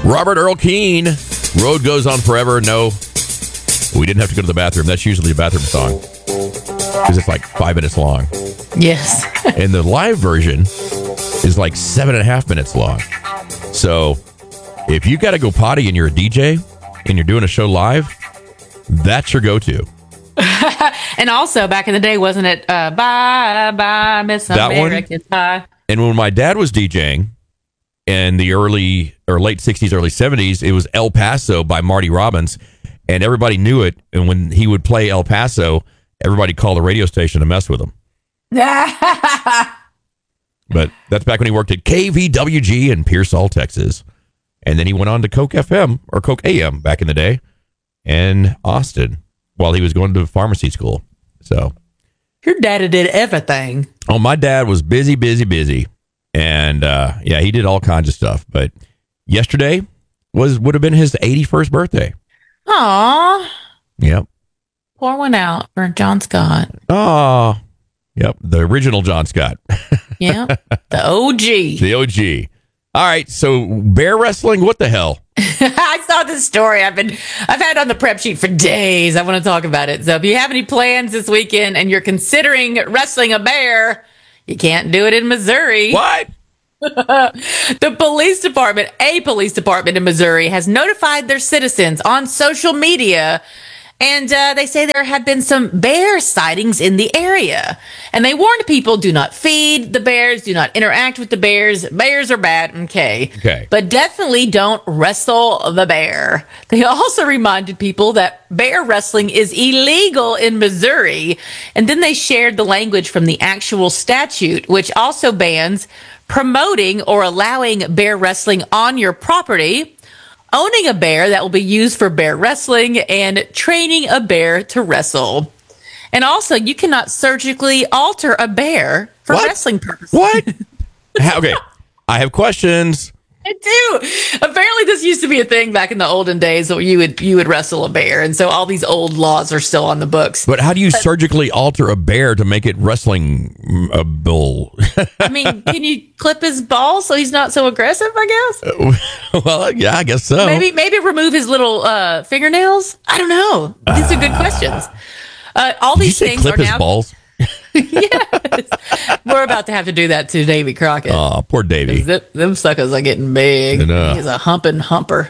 Robert Earl Keen, Road Goes On Forever. No, we didn't have to go to the bathroom. That's usually a bathroom song because it's like 5 minutes long. Yes. And the live version is like 7.5 minutes long. So if you got to go potty and you're a DJ and you're doing a show live, that's your go-to. And also, back in the day, wasn't it Bye, Bye, Miss America, Bye? And when my dad was DJing in the early or late 60s, early 70s, it was El Paso by Marty Robbins, and everybody knew it. And when he would play El Paso, everybody called the radio station to mess with him. But that's back when he worked at KVWG in Pearsall, Texas. And then he went on to Coke FM or Coke AM back in the day in Austin while he was going to pharmacy school. So your daddy did everything. Oh, my dad was busy. And yeah, he did all kinds of stuff. But yesterday would have been his 81st birthday. Aw. Yep. Pour one out for John Scott. Oh, yep. The original John Scott. Yeah. The OG. The OG. All right. So bear wrestling, what the hell? I saw this story. I've had it on the prep sheet for days. I want to talk about it. So if you have any plans this weekend and you're considering wrestling a bear, you can't do it in Missouri. What? A police department in Missouri has notified their citizens on social media, and they say there have been some bear sightings in the area. And they warned people, do not feed the bears, do not interact with the bears. Bears are bad, okay. But definitely don't wrestle the bear. They also reminded people that bear wrestling is illegal in Missouri. And then they shared the language from the actual statute, which also bans promoting or allowing bear wrestling on your property, owning a bear that will be used for bear wrestling, and training a bear to wrestle. And also, you cannot surgically alter a bear for wrestling purposes. What? Okay, I have questions. I do. Apparently, this used to be a thing back in the olden days that you would wrestle a bear, and so all these old laws are still on the books. But how do you surgically alter a bear to make it wrestling a bull? I mean, can you clip his balls so he's not so aggressive? I guess. Well, yeah, I guess so. Maybe remove his little fingernails. I don't know. These are good questions. All these things clip are his now. Balls? Yes. We're about to have to do that to Davy Crockett. Oh, poor Davy. Them suckers are getting big. He's a humping humper.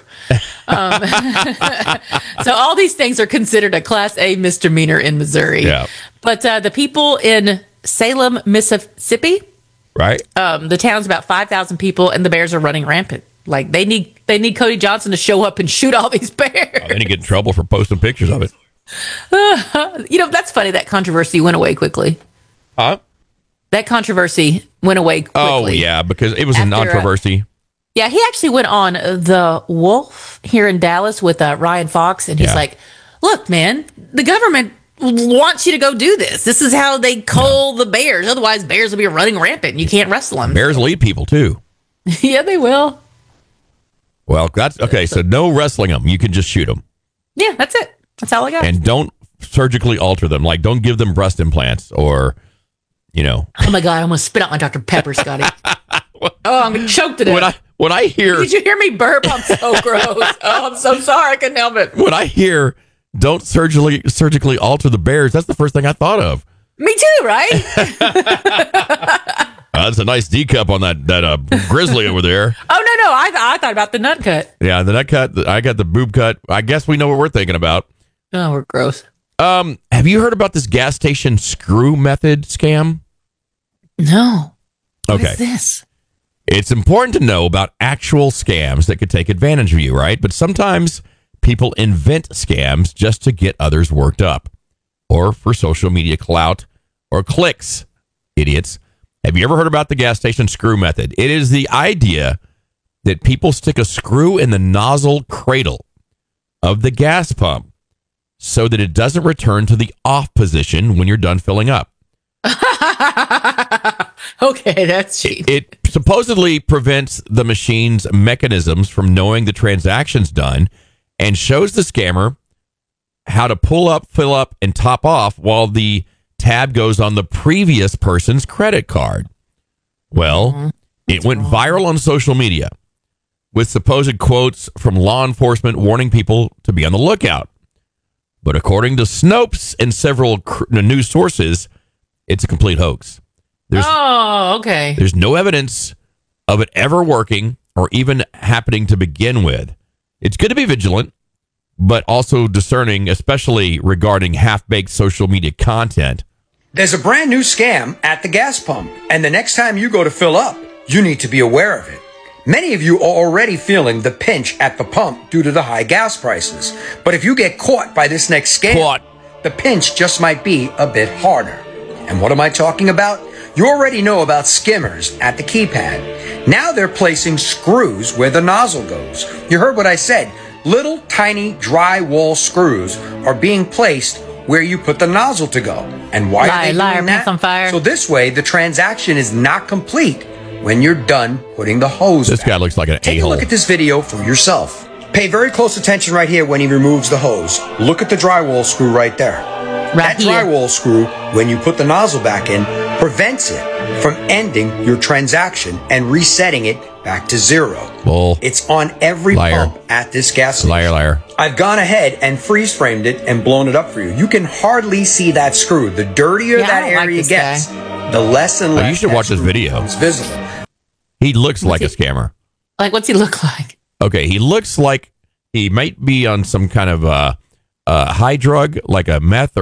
So all these things are considered a Class A misdemeanor in Missouri. Yeah. But the people in Salem, Mississippi, right? The town's about 5,000 people, and the bears are running rampant. Like they need Cody Johnson to show up and shoot all these bears. Oh, then he get in trouble for posting pictures of it. That's funny. That controversy went away quickly. Huh? That controversy went away quickly. Oh, yeah, because it was a controversy. Yeah, he actually went on The Wolf here in Dallas with Ryan Fox, and he's like, look, man, the government wants you to go do this. This is how they cull the bears. Otherwise, bears will be running rampant, and you can't wrestle them. Bears will eat people, too. Yeah, they will. Well, that's okay, so no wrestling them. You can just shoot them. Yeah, that's it. That's all I got. And don't surgically alter them. Like, don't give them breast implants or... Oh my God, I'm going to spit out my Dr. Pepper, Scotty. I'm going to choke to death. When I hear... Did you hear me burp? I'm so gross. Oh, I'm so sorry. I couldn't help it. When I hear don't surgically alter the bears, that's the first thing I thought of. Me too, right? That's a nice D cup on that grizzly over there. Oh, no. I thought about the nut cut. Yeah, the nut cut. I got the boob cut. I guess we know what we're thinking about. Oh, we're gross. Have you heard about this gas station screw method scam? No. What okay. is this? It's important to know about actual scams that could take advantage of you, right? But sometimes people invent scams just to get others worked up or for social media clout or clicks. Idiots. Have you ever heard about the gas station screw method? It is the idea that people stick a screw in the nozzle cradle of the gas pump so that it doesn't return to the off position when you're done filling up. Okay, that's cheap. It supposedly prevents the machine's mechanisms from knowing the transaction's done and shows the scammer how to pull up, fill up, and top off while the tab goes on the previous person's credit card. Well, it went viral on social media. with supposed quotes from law enforcement warning people to be on the lookout. But according to Snopes and several news sources, it's a complete hoax. Okay. There's no evidence of it ever working or even happening to begin with. It's good to be vigilant, but also discerning, especially regarding half-baked social media content. There's a brand new scam at the gas pump, and the next time you go to fill up, you need to be aware of it. Many of you are already feeling the pinch at the pump due to the high gas prices. But if you get caught by this next scam, the pinch just might be a bit harder. And what am I talking about? You already know about skimmers at the keypad. Now they're placing screws where the nozzle goes. You heard what I said. Little tiny drywall screws are being placed where you put the nozzle to go. And why are they doing that? On fire. So this way, the transaction is not complete when you're done putting the hose This back. guy looks like an Take a-hole. a look at this video for yourself. Pay very close attention right here when he removes the hose. Look at the drywall screw right there. Right That here. drywall screw, when you put the nozzle back in, prevents it from ending your transaction and resetting it back to zero. Bull. It's on every Liar. pump at this gas station. Liar. I've gone ahead and freeze framed it and blown it up for you. You can hardly see that screw. The dirtier Yeah, I that don't like area this gets, the less and less you should that watch this screw video. becomes visible. He looks like a scammer. Like, what's he look like? Okay, he looks like he might be on some kind of high drug, like a meth